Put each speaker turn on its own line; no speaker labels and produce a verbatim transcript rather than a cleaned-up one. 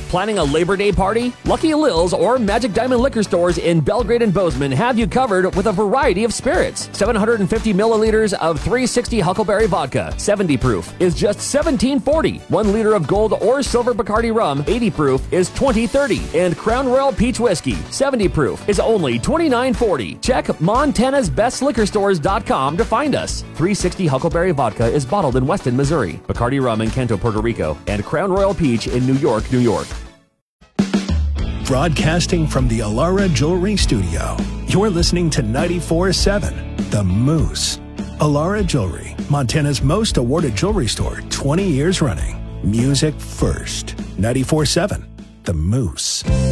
Planning a Labor Day party? Lucky Lil's or Magic Diamond Liquor Stores in Belgrade and Bozeman have you covered with a variety of spirits. seven hundred fifty milliliters of three sixty Huckleberry Vodka, seventy proof, is just seventeen forty. One liter of gold or silver Bacardi rum, eighty proof, is twenty thirty. And Crown Royal Peach Whiskey, seventy proof, is only twenty-nine forty. Check Montana's Best Liquor Stores dot com to find us. three sixty Huckleberry Vodka is bottled in Weston, Missouri. Bacardi rum in Canto, Puerto Rico. And Crown Royal Peach in New York, New York.
Broadcasting from the Alara Jewelry Studio, you're listening to ninety-four point seven, The Moose. Alara Jewelry, Montana's most awarded jewelry store, twenty years running. Music first. ninety-four point seven, The Moose.